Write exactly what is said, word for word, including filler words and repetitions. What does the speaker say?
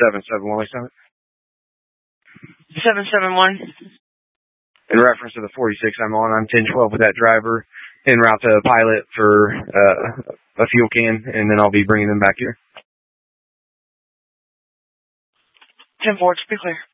seven seven one. seven seven one. In reference to the forty-six I'm on, I'm ten twelve with that driver en route to Pilot for uh, a fuel can, and then I'll be bringing them back here. ten four, be clear.